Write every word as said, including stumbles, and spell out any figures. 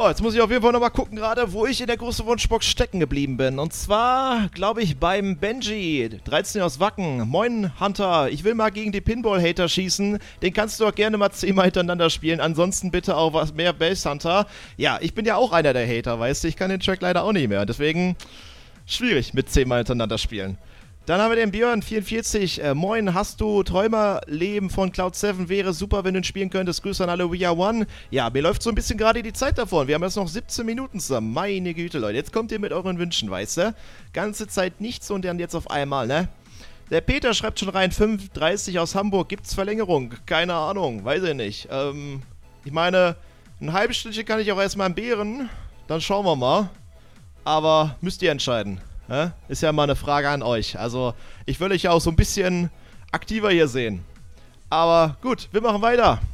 So, jetzt muss ich auf jeden Fall nochmal gucken gerade, wo ich in der großen Wunschbox stecken geblieben bin. Und zwar, glaube ich, beim Benji, dreizehn aus Wacken. Moin, Hunter, ich will mal gegen die Pinball-Hater schießen. Den kannst du auch gerne mal zehnmal hintereinander spielen. Ansonsten bitte auch was mehr Bass Hunter. Ja, ich bin ja auch einer der Hater, weißt du. Ich kann den Track leider auch nicht mehr. Deswegen schwierig mit zehnmal hintereinander spielen. Dann haben wir den Björn vierundvierzig. Äh, moin, hast du Träumerleben von Cloud sieben? Wäre super, wenn du ihn spielen könntest. Grüße an alle We Are One. Ja, mir läuft so ein bisschen gerade die Zeit davon. Wir haben jetzt noch siebzehn Minuten zusammen. Meine Güte, Leute. Jetzt kommt ihr mit euren Wünschen, weißt du? Ganze Zeit nichts und dann jetzt auf einmal, ne? Der Peter schreibt schon rein, fünf Uhr dreißig aus Hamburg. Gibt's Verlängerung? Keine Ahnung, weiß ich nicht. Ähm, ich meine, ein halbes Stündchen kann ich auch erstmal entbehren. Dann schauen wir mal. Aber müsst ihr entscheiden. Ja, ist ja mal eine Frage an euch. Also, ich will euch ja auch so ein bisschen aktiver hier sehen. Aber gut, wir machen weiter.